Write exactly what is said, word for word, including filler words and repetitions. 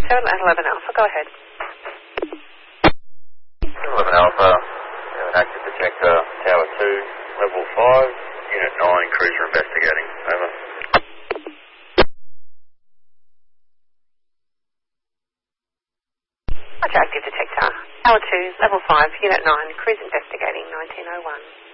seven and eleven Alpha, go ahead. eleven Alpha, we have an active detector, Tower two, Level five, Unit nine, cruiser investigating. Over. Roger, active detector. Tower two, Level five, Unit nine, cruise investigating, nineteen oh one.